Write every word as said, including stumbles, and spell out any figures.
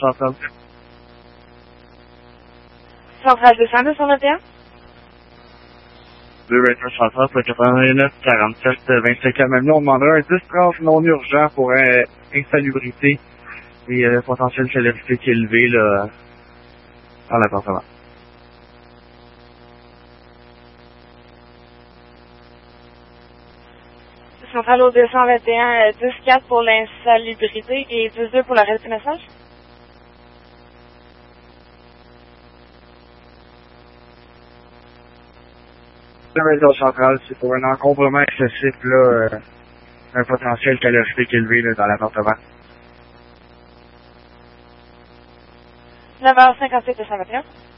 centrale. Centrale deux cent deux cent vingt et un? deux vingt-un centrale pour quatre-vingt-neuf quarante-sept vingt-cinq. Même nous, on demanderait un dix trente non urgent pour euh, insalubrité et euh, potentiel chalurité qui est élevé là, dans l'appartement. Centrale au deux cent vingt et un, euh, dix quatre pour l'insalubrité et dix deux pour le reste du message? La maison centrale, c'est pour un encombrement excessif, là, euh, un potentiel calorifique élevé là, dans l'appartement. neuf heures cinquante-sept deux cent vingt et un.